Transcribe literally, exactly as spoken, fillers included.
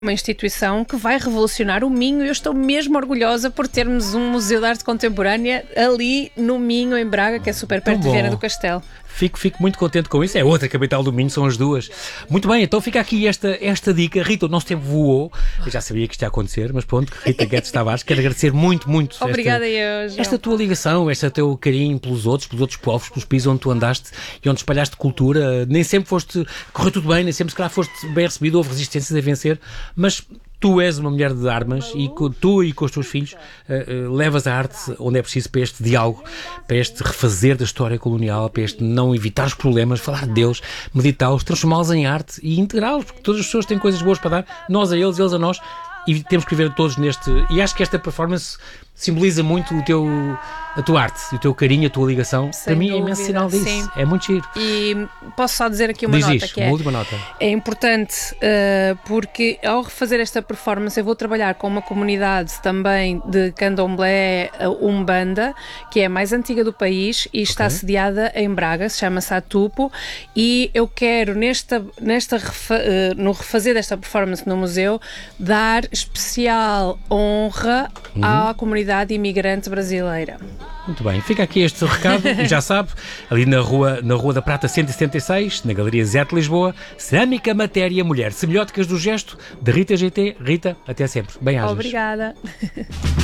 Uma instituição que vai revolucionar o Minho. Eu estou mesmo orgulhosa por termos um Museu de Arte Contemporânea ali no Minho, em Braga, que é super perto de Viana do Castelo. Fico, fico muito contente com isso. É outra capital do Minho, são as duas. Muito bem, então fica aqui esta, esta dica. Rita, o nosso tempo voou. Eu já sabia que isto ia acontecer, mas pronto, Rita Guedes Tavares, quero agradecer muito, muito Obrigada esta, eu, João. esta tua ligação, este teu carinho pelos outros, pelos outros povos, pelos países onde tu andaste e onde espalhaste cultura. Nem sempre foste, correu tudo bem, nem sempre se calhar foste bem recebido, houve resistências a vencer, mas tu és uma mulher de armas e tu e com os teus filhos uh, uh, levas a arte onde é preciso para este diálogo, para este refazer da história colonial, para este não evitar os problemas, falar de Deus, meditá-los, transformá-los em arte e integrá-los, porque todas as pessoas têm coisas boas para dar, nós a eles, eles a nós, e temos que viver todos neste... E acho que esta performance simboliza muito o teu, a tua arte, o teu carinho, a tua ligação. Sem Para mim dúvida, é imenso sinal disso. sim. É muito giro. E posso só dizer aqui uma Diz nota isto, que uma é, última nota. é importante uh, porque ao refazer esta performance eu vou trabalhar com uma comunidade também de candomblé uh, Umbanda, que é a mais antiga do país e está Okay. sediada em Braga, se chama Satupo, e eu quero nesta, nesta refa, uh, no refazer desta performance no museu dar especial honra Uhum. à comunidade imigrante brasileira. Muito bem, fica aqui este recado e já sabe, ali na rua, na Rua da Prata cento e setenta e seis, na Galeria Zé de Lisboa, Cerâmica, Matéria, Mulher, Semióticas do Gesto, de Rita G T. Rita, até sempre. Bem-ajas. Obrigada.